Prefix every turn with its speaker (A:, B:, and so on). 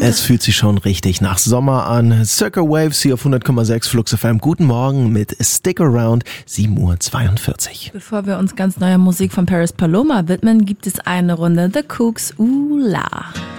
A: Es fühlt sich schon richtig nach Sommer an. Circa Waves hier auf 100,6 Flux FM. Guten Morgen mit Stick Around, 7:42 Uhr.
B: Bevor wir uns ganz neuer Musik von Paris Paloma widmen, gibt es eine Runde The Cooks Ula.